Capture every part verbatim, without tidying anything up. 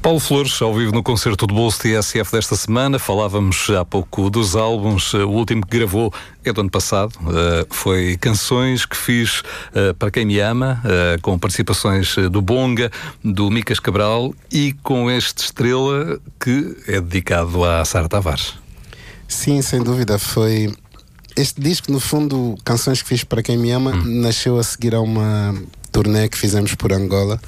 Paulo Flores, ao vivo no concerto do Bolso T S F desta semana. Falávamos há pouco dos álbuns. O último que gravou é do ano passado. Uh, foi Canções que Fiz uh, para Quem Me Ama, uh, com participações do Bonga, do Micas Cabral e com este Estrela que é dedicado à Sara Tavares. Sim, sem dúvida. Foi... Este disco, no fundo, Canções que Fiz para Quem Me Ama, hum. nasceu a seguir a uma turnê que fizemos por Angola.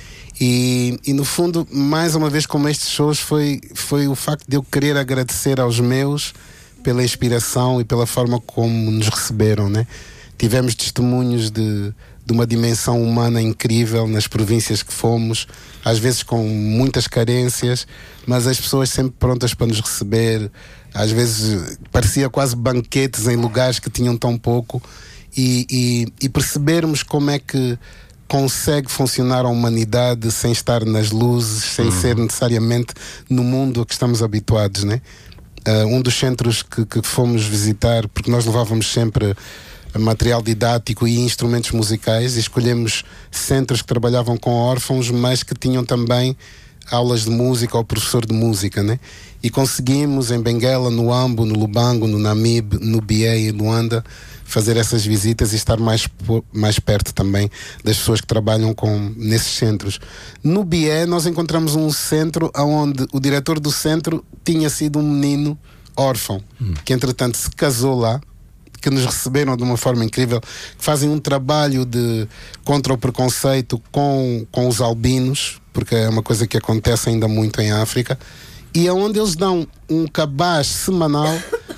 E, e no fundo, mais uma vez, como estes shows, foi, foi o facto de eu querer agradecer aos meus pela inspiração e pela forma como nos receberam, né? Tivemos testemunhos de, de uma dimensão humana incrível nas províncias que fomos, às vezes com muitas carências, mas as pessoas sempre prontas para nos receber. Às vezes parecia quase banquetes em lugares que tinham tão pouco, e, e, e percebermos como é que consegue funcionar a humanidade sem estar nas luzes, sem uhum. ser necessariamente no mundo a que estamos habituados, né? Uh, um dos centros que, que fomos visitar, porque nós levávamos sempre material didático e instrumentos musicais, e escolhemos centros que trabalhavam com órfãos, mas que tinham também aulas de música ou professor de música, né? E conseguimos em Benguela, no Ambo, no Lubango, no Namibe, no Bié e Luanda fazer essas visitas e estar mais, mais perto também das pessoas que trabalham com, nesses centros. No Bié nós encontramos um centro onde o diretor do centro tinha sido um menino órfão, hum. que entretanto se casou lá, que nos receberam de uma forma incrível, que fazem um trabalho de contra o preconceito com, com os albinos, porque é uma coisa que acontece ainda muito em África, e é onde eles dão um cabaz semanal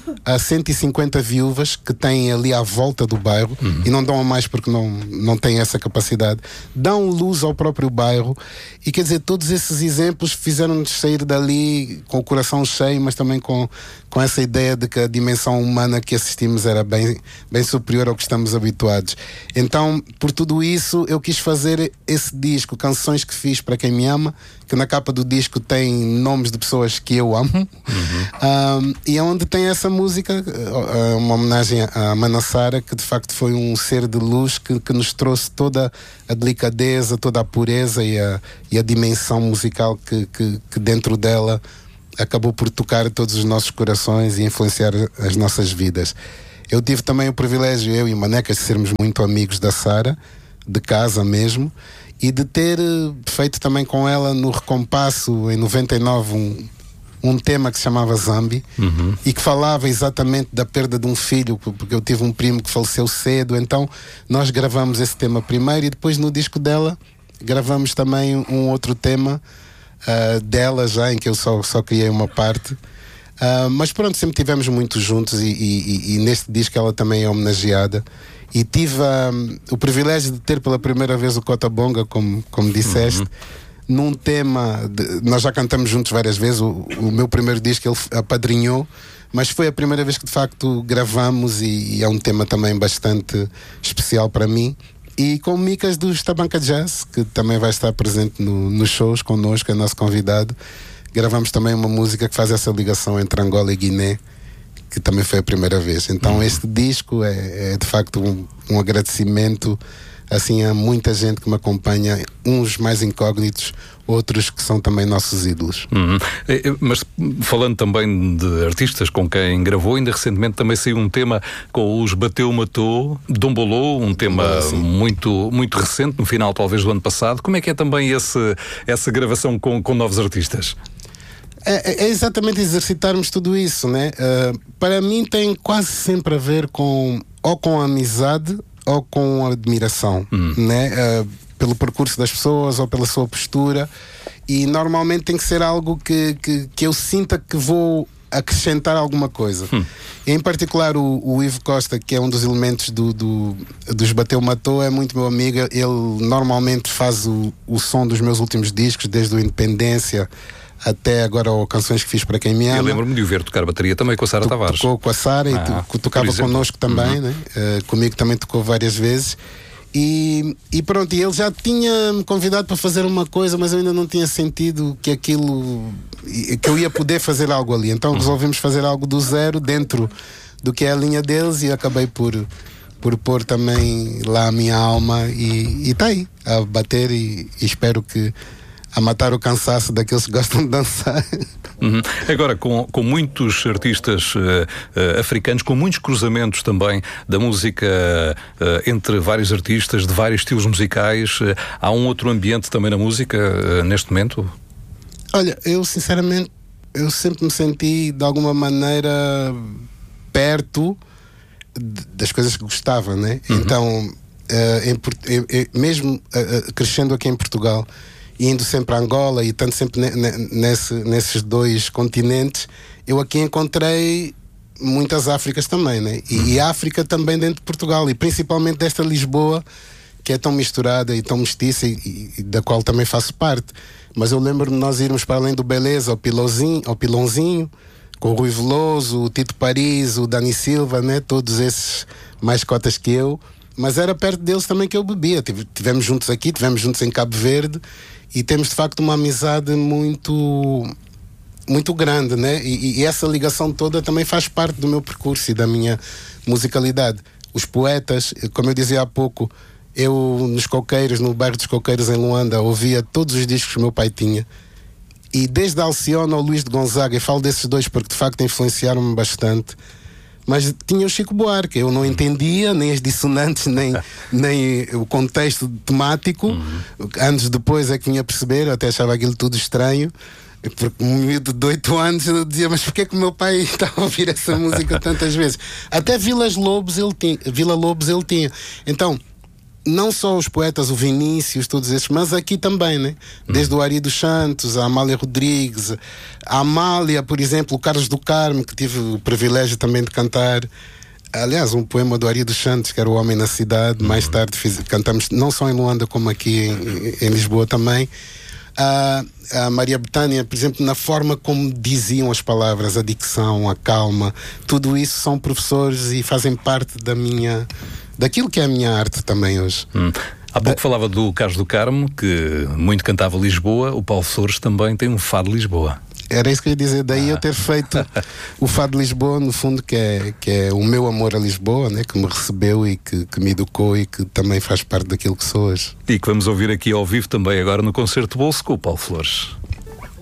a cento e cinquenta viúvas que têm ali à volta do bairro, uhum. e não dão a mais porque não, não têm essa capacidade, dão luz ao próprio bairro. E quer dizer, todos esses exemplos fizeram-nos sair dali com o coração cheio, mas também com, com essa ideia de que a dimensão humana que assistimos era bem, bem superior ao que estamos habituados. Então, por tudo isso, eu quis fazer esse disco, Canções que Fiz para Quem Me Ama, que na capa do disco tem nomes de pessoas que eu amo, uhum. um, e é onde tem essa música, uma homenagem à Mana Sara, que de facto foi um ser de luz que, que nos trouxe toda a delicadeza, toda a pureza e a, e a dimensão musical que, que, que dentro dela acabou por tocar todos os nossos corações e influenciar as nossas vidas. Eu tive também o privilégio, eu e Manecas, de sermos muito amigos da Sara, de casa mesmo, e de ter feito também com ela no Recompasso, em noventa e nove, um, um tema que se chamava Zambi, uhum. e que falava exatamente da perda de um filho, porque eu tive um primo que faleceu cedo. Então nós gravamos esse tema primeiro, e depois no disco dela gravamos também um outro tema uh, dela já, em que eu só, só criei uma parte. Uh, mas pronto, sempre estivemos muito juntos, e, e, e neste disco ela também é homenageada. E tive um, o privilégio de ter pela primeira vez o Cota Bonga, como, como disseste, uhum. num tema de, nós já cantamos juntos várias vezes. O, o meu primeiro disco ele apadrinhou, mas foi a primeira vez que de facto gravamos, e, e é um tema também bastante especial para mim. E com o Micas do Tabanca Jazz, que também vai estar presente no, nos shows connosco, é nosso convidado. Gravamos também uma música que faz essa ligação entre Angola e Guiné, que também foi a primeira vez. Então uhum. este disco é, é de facto um, um agradecimento assim a muita gente que me acompanha, uns mais incógnitos, outros que são também nossos ídolos. Uhum. Mas falando também de artistas com quem gravou, ainda recentemente também saiu um tema com os Bateu Matou, Dombolou, um tema ah, muito, muito recente, no final talvez do ano passado. Como é que é também esse, essa gravação com, com novos artistas? É, é exatamente exercitarmos tudo isso, né? Uh, para mim tem quase sempre a ver com ou com a amizade ou com a admiração, hum. né? Uh, pelo percurso das pessoas ou pela sua postura, e normalmente tem que ser algo que, que, que eu sinta que vou acrescentar alguma coisa. Hum. Em particular o, o Ivo Costa, que é um dos elementos do, do, dos Bateu Matou, é muito meu amigo. Ele normalmente faz o, o som dos meus últimos discos, desde o Independência até agora o Canções que Fiz para Quem Me Ama. Eu lembro-me de o ver tocar bateria também com a Sara Tavares. Tocou com a Sara, ah, e tocava connosco também, uhum. né? Uh, comigo também tocou várias vezes. E, e pronto, e ele já tinha-me convidado para fazer uma coisa, mas eu ainda não tinha sentido que aquilo, que eu ia poder fazer algo ali. Então uhum. resolvemos fazer algo do zero, dentro do que é a linha deles, e acabei por, por pôr também lá a minha alma, e está aí a bater, e, e espero que a matar o cansaço daqueles que gostam de dançar. Uhum. Agora, com, com muitos artistas uh, uh, africanos, com muitos cruzamentos também da música uh, entre vários artistas, de vários estilos musicais, uh, há um outro ambiente também na música uh, neste momento? Olha, eu sinceramente, eu sempre me senti de alguma maneira perto de, das coisas que gostava, né? Uhum. Então, uh, em, em, mesmo uh, crescendo aqui em Portugal, indo sempre a Angola e estando sempre ne, ne, nesse, nesses dois continentes, eu aqui encontrei muitas Áfricas também, né? E, uhum. e África também dentro de Portugal, e principalmente desta Lisboa, que é tão misturada e tão mestiça, e, e da qual também faço parte. Mas eu lembro-me de nós irmos para além do Beleza, ao Pilãozinho, ao Pilãozinho, com o Rui Veloso, o Tito Paris, o Dani Silva, né? Todos esses mais cotas que eu. Mas era perto deles também que eu bebia. Tivemos juntos aqui, tivemos juntos em Cabo Verde, e temos de facto uma amizade muito, muito grande, né? E, e essa ligação toda também faz parte do meu percurso e da minha musicalidade. Os poetas, como eu dizia há pouco, eu nos Coqueiros, no bairro dos Coqueiros em Luanda, ouvia todos os discos que o meu pai tinha. E desde Alcione ao Luís de Gonzaga, e falo desses dois porque de facto influenciaram-me bastante. Mas tinha o Chico Buarque, eu não entendia nem as dissonantes, nem, nem o contexto temático. Uhum. Anos depois é que vinha a perceber, eu até achava aquilo tudo estranho, porque um miúdo de oito anos eu dizia, mas porquê que o meu pai está a ouvir essa música tantas vezes? Até Vilas Lobos ele tinha, Vila Lobos ele tinha. Então, não só os poetas, o Vinícius, todos esses, mas aqui também, né? Desde o Ari dos Santos, a Amália Rodrigues, a Amália, por exemplo, o Carlos do Carmo, que tive o privilégio também de cantar. Aliás, um poema do Ari dos Santos, que era O Homem na Cidade. Mais uhum. tarde fiz, cantamos não só em Luanda, como aqui em, em Lisboa também. A, a Maria Bethânia, por exemplo, na forma como diziam as palavras, a dicção, a calma, tudo isso são professores e fazem parte da minha... daquilo que é a minha arte também hoje. Hum. Há pouco uh, falava do Carlos do Carmo, que muito cantava Lisboa. O Paulo Flores também tem um fado de Lisboa. Era isso que eu ia dizer, daí ah. eu ter feito o fado de Lisboa, no fundo, que é, que é o meu amor a Lisboa, né? Que me recebeu e que, que me educou e que também faz parte daquilo que sou hoje. E que vamos ouvir aqui ao vivo também agora no Concerto Bolso com o Paulo Flores.